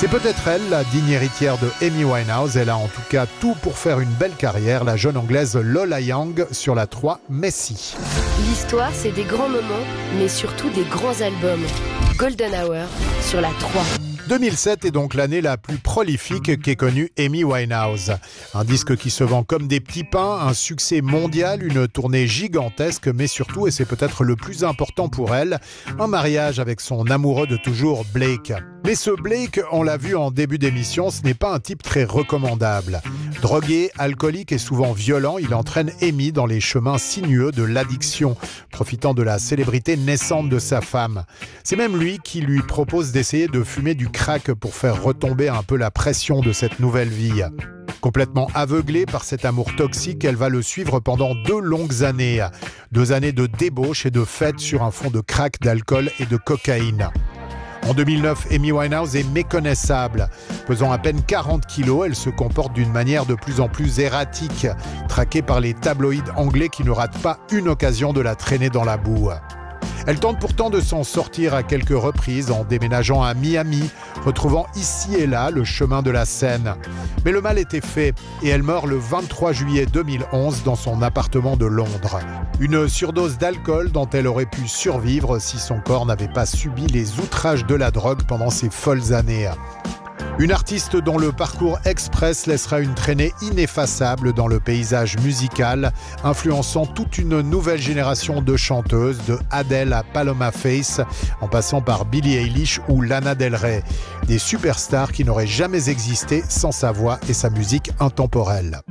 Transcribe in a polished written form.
C'est peut-être elle, la digne héritière de Amy Winehouse. Elle a en tout cas tout pour faire une belle carrière, la jeune anglaise Lola Young sur la 3 Messi. L'histoire, c'est des grands moments, mais surtout des grands albums. Golden Hour sur la 3. 2007 est donc l'année la plus prolifique qu'ait connue Amy Winehouse. Un disque qui se vend comme des petits pains, un succès mondial, une tournée gigantesque, mais surtout, et c'est peut-être le plus important pour elle, un mariage avec son amoureux de toujours, Blake. Mais ce Blake, on l'a vu en début d'émission, ce n'est pas un type très recommandable. Drogué, alcoolique et souvent violent, il entraîne Amy dans les chemins sinueux de l'addiction, profitant de la célébrité naissante de sa femme. C'est même lui qui lui propose d'essayer de fumer du crack pour faire retomber un peu la pression de cette nouvelle vie. Complètement aveuglée par cet amour toxique, elle va le suivre pendant 2 longues années. 2 années de débauche et de fêtes sur un fond de crack, d'alcool et de cocaïne. En 2009, Amy Winehouse est méconnaissable. Pesant à peine 40 kilos, elle se comporte d'une manière de plus en plus erratique, traquée par les tabloïds anglais qui ne ratent pas une occasion de la traîner dans la boue. Elle tente pourtant de s'en sortir à quelques reprises en déménageant à Miami, retrouvant ici et là le chemin de la scène. Mais le mal était fait et elle meurt le 23 juillet 2011 dans son appartement de Londres. Une surdose d'alcool dont elle aurait pu survivre si son corps n'avait pas subi les outrages de la drogue pendant ces folles années. Une artiste dont le parcours express laissera une traînée ineffaçable dans le paysage musical, influençant toute une nouvelle génération de chanteuses, de Adele à Paloma Faith, en passant par Billie Eilish ou Lana Del Rey. Des superstars qui n'auraient jamais existé sans sa voix et sa musique intemporelle.